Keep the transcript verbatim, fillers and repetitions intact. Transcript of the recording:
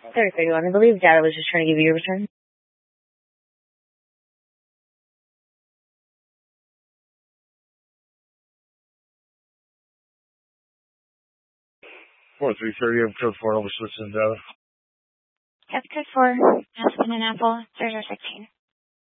Sorry, thirty-one. I believe data was just trying to give you your return. four three thirty, I'm code four, I'll be switching data. That's code four, Aspen and Apple, zero zero sixteen.